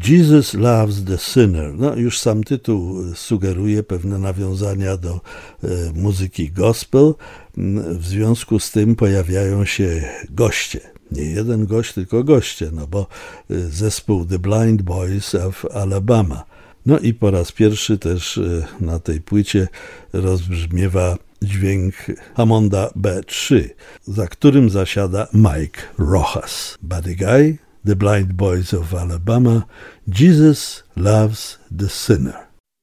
Jesus Loves the Sinner. No, już sam tytuł sugeruje pewne nawiązania do muzyki gospel. W związku z tym pojawiają się goście. Nie jeden gość, tylko goście, no bo zespół The Blind Boys of Alabama. No i po raz pierwszy też na tej płycie rozbrzmiewa dźwięk Hammonda B3, za którym zasiada Mike Rojas. Buddy Guy, The Blind Boys of Alabama, Jesus Loves the Sinner.